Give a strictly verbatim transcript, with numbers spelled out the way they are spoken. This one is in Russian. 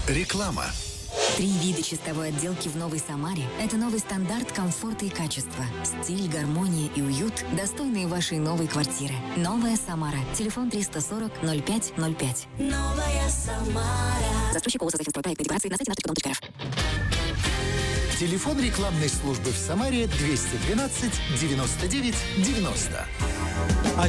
Реклама. Три вида чистовой отделки в Новой Самаре – это новый стандарт комфорта и качества. Стиль, гармония и уют, достойные вашей новой квартиры. Новая Самара. Телефон триста сорок ноль пять ноль пять. Новая Самара. Застройщик ООО «Создательство» проектной декорации на сайте наш точка ком точка эр эф. Телефон рекламной службы в Самаре двести двенадцать девяносто девять девяносто.